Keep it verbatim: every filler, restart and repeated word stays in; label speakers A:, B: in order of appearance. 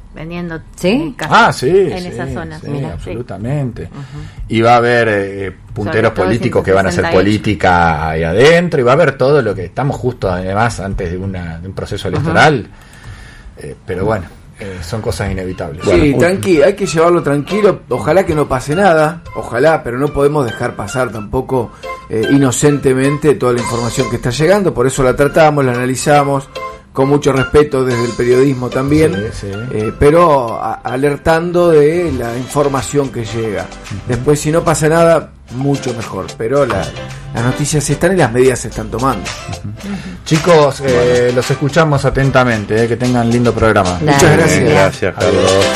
A: vendiendo
B: ¿Sí?
C: Ah, sí,
A: en
C: sí,
A: esas zonas.
C: sí,
A: Mira,
C: absolutamente.
A: Sí. Uh-huh.
C: Y va a haber eh, punteros políticos que van a hacer
A: ciento sesenta y ocho
C: política ahí adentro, y va a haber todo lo que estamos justo además antes de, una, de un proceso electoral. Uh-huh. eh, pero bueno, eh, son cosas inevitables.
D: Sí,
C: bueno,
D: tranqui, hay que llevarlo tranquilo, ojalá que no pase nada, ojalá, pero no podemos dejar pasar tampoco eh, inocentemente toda la información que está llegando, por eso la tratamos, la analizamos con mucho respeto desde el periodismo también, sí, sí. Eh, pero a, alertando de la información que llega. Uh-huh. Después, si no pasa nada, mucho mejor, pero la, las noticias están y las medidas se están tomando.
C: Uh-huh. Uh-huh. Chicos, eh, bueno. los escuchamos atentamente, eh, que tengan lindo programa.
D: Muchas gracias.
E: Gracias, Carlos.